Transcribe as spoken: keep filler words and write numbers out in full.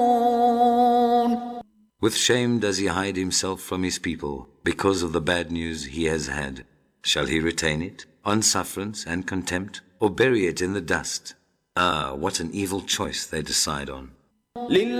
With shame does he hide himself from his people because of the bad news he has had. Shall he retain it on sufferance and contempt, or bury it in the dust? Ah, what an evil choice they decide on.